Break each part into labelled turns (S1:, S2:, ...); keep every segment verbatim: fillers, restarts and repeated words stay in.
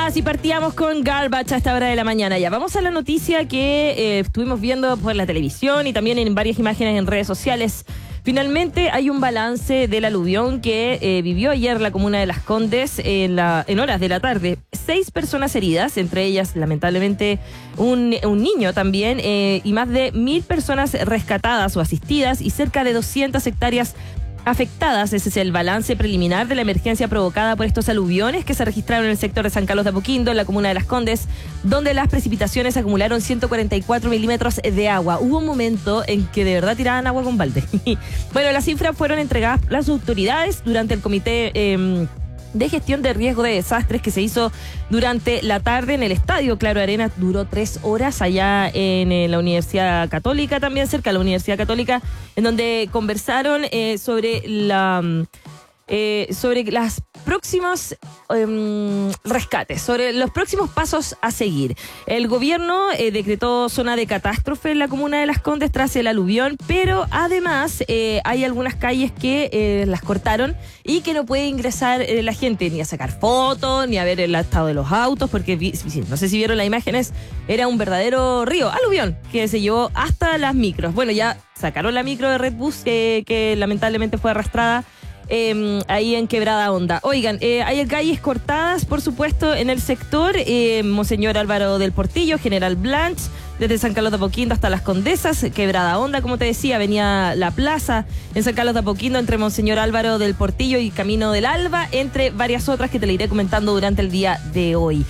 S1: así partíamos con Garbage a esta hora de la mañana. Ya vamos a la noticia que eh, estuvimos viendo por la televisión y también en varias imágenes en redes sociales. Finalmente hay un balance del aluvión que eh, vivió ayer la comuna de Las Condes en, la, en horas de la tarde. Seis personas heridas, entre ellas lamentablemente un, un niño también, eh, y más de mil personas rescatadas o asistidas y cerca de doscientas hectáreas afectadas. Ese es el balance preliminar de la emergencia provocada por estos aluviones que se registraron en el sector de San Carlos de Apoquindo, en la comuna de Las Condes, donde las precipitaciones acumularon ciento cuarenta y cuatro milímetros de agua. Hubo un momento en que de verdad tiraban agua con balde. Bueno, las cifras fueron entregadas a las autoridades durante el comité eh, de gestión de riesgo de desastres que se hizo durante la tarde en el estadio Claro Arena. Duró tres horas allá en, en la Universidad Católica, también cerca de la Universidad Católica, en donde conversaron eh, sobre la eh, sobre las próximos eh, rescates, sobre los próximos pasos a seguir. El gobierno eh, decretó zona de catástrofe en la comuna de Las Condes tras el aluvión, pero además eh, hay algunas calles que eh, las cortaron y que no puede ingresar eh, la gente ni a sacar fotos, ni a ver el estado de los autos, porque vi, no sé si vieron las imágenes, era un verdadero río, aluvión, que se llevó hasta las micros. Bueno, ya sacaron la micro de Redbus, que, que lamentablemente fue arrastrada Eh, ahí en Quebrada Honda. Oigan, eh, hay calles cortadas, por supuesto, en el sector. Eh, Monseñor Álvaro del Portillo, General Blanch, desde San Carlos de Apoquindo hasta Las Condesas, Quebrada Honda, como te decía, venía la plaza en San Carlos de Apoquindo entre Monseñor Álvaro del Portillo y Camino del Alba, entre varias otras que te le iré comentando durante el día de hoy.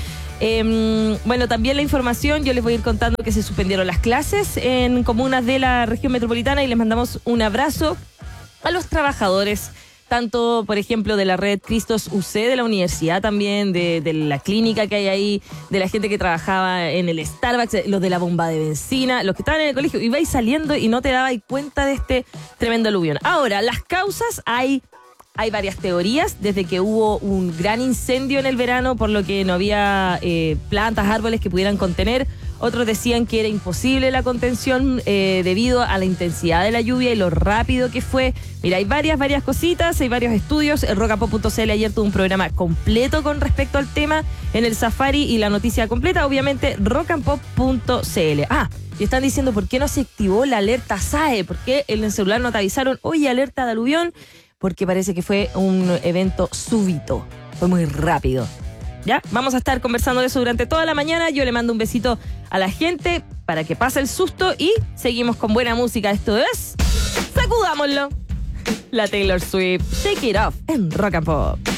S1: Eh, bueno, también la información, yo les voy a ir contando que se suspendieron las clases en comunas de la región metropolitana y les mandamos un abrazo a los trabajadores, tanto, por ejemplo, de la red Cristos U C, de la universidad también, de, de la clínica que hay ahí, de la gente que trabajaba en el Starbucks, los de la bomba de benzina, los que estaban en el colegio. Ibais saliendo y no te dabas cuenta de este tremendo aluvión. Ahora, las causas, hay, hay varias teorías, desde que hubo un gran incendio en el verano, por lo que no había eh, plantas, árboles que pudieran contener. Otros decían que era imposible la contención eh, debido a la intensidad de la lluvia y lo rápido que fue. Mira, hay varias, varias cositas, hay varios estudios. El rockapop punto c l ayer tuvo un programa completo con respecto al tema en el Safari y la noticia completa, obviamente, rockapop punto c l. Ah, y están diciendo por qué no se activó la alerta S A E, por qué en el celular no te avisaron, oye, alerta de aluvión, porque parece que fue un evento súbito, fue muy rápido. Ya, vamos a estar conversando de eso durante toda la mañana. Yo le mando un besito a la gente para que pase el susto y seguimos con buena música. Esto es Sacudámoslo, la Taylor Swift, Shake It Off en Rock and Pop.